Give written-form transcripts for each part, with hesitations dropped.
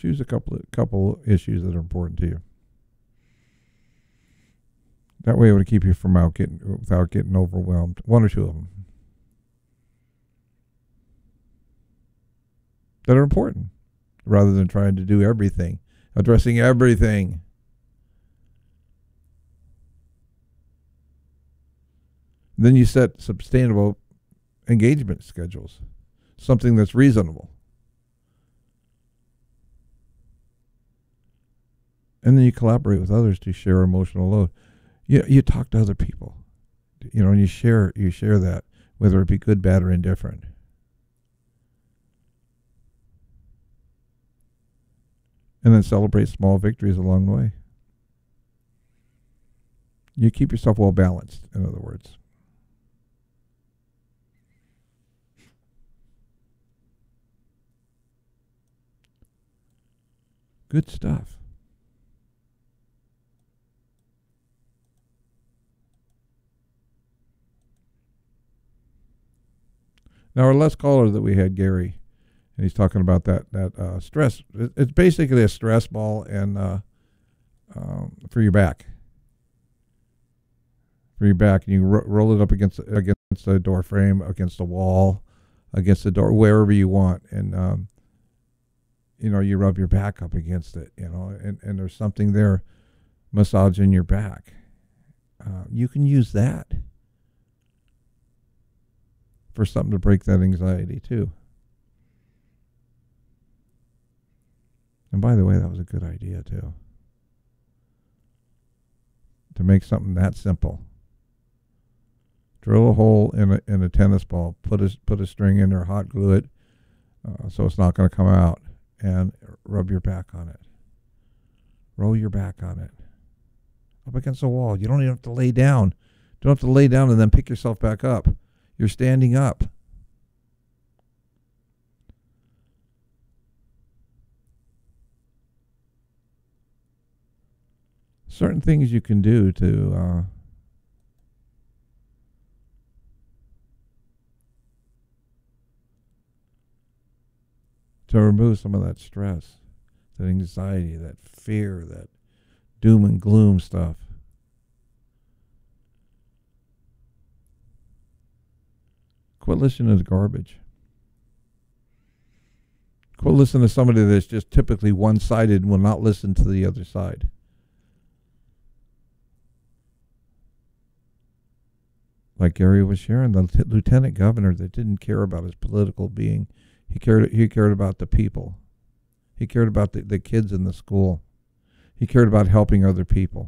Choose a couple issues that are important to you. That way it would keep you from without getting overwhelmed. One or two of them that are important, rather than trying to do everything, addressing everything. Then you set sustainable engagement schedules, something that's reasonable. And then you collaborate with others to share emotional load. You talk to other people, and you share that, whether it be good, bad, or indifferent. And then celebrate small victories along the way. You keep yourself well balanced, in other words. Good stuff. Now, our last caller that we had, Gary, and he's talking about that stress. It's basically a stress ball and for your back. For your back, and you roll it up against the door frame, against the wall, against the door, wherever you want, and you rub your back up against it, and there's something there massaging your back. You can use that for something to break that anxiety too. And by the way, that was a good idea too. To make something that simple. Drill a hole in a tennis ball, put a string in there, hot glue it, so it's not going to come out, and rub your back on it. Roll your back on it. Up against the wall. You don't even have to lay down. You don't have to lay down and then pick yourself back up. You're standing up. Certain things you can do to remove some of that stress, that anxiety, that fear, that doom and gloom stuff. Quit listening to garbage. Quit listening to somebody that's just typically one-sided and will not listen to the other side. Like Gary was sharing, the lieutenant governor that didn't care about his political being. He cared about the people. He cared about the kids in the school. He cared about helping other people.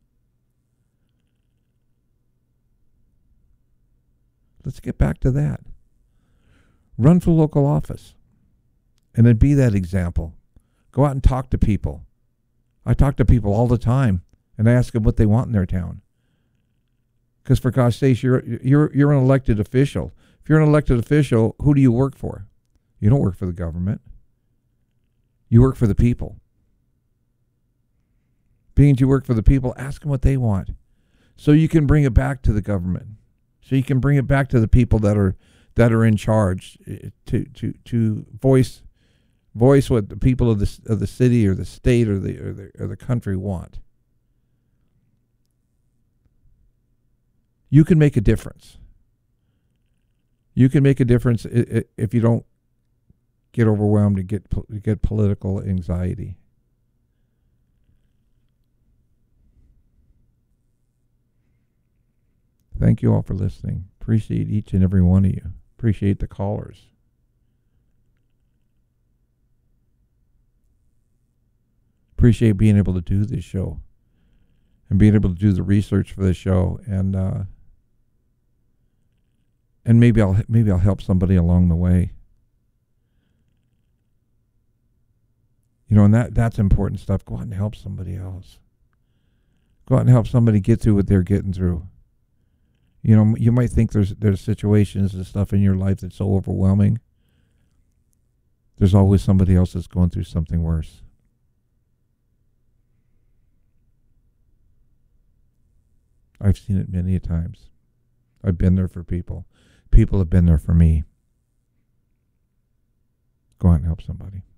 Let's get back to that. Run for local office. And then be that example. Go out and talk to people. I talk to people all the time and I ask them what they want in their town. Because for gosh sakes, you're an elected official. If you're an elected official, who do you work for? You don't work for the government. You work for the people. Being you work for the people, ask them what they want, so you can bring it back to the government. So you can bring it back to the people that are in charge, to voice what the people of the city or the state or the country want. You can make a difference. You can make a difference if you don't get overwhelmed and get political anxiety. Thank you all for listening. Appreciate each and every one of you. Appreciate the callers. Appreciate being able to do this show and being able to do the research for this show, and maybe I'll help somebody along the way. And that's important stuff. Go out and help somebody else. Go out and help somebody get through what they're getting through. You might think there's situations and stuff in your life that's so overwhelming. There's always somebody else that's going through something worse. I've seen it many times. I've been there for people. People have been there for me. Go out and help somebody.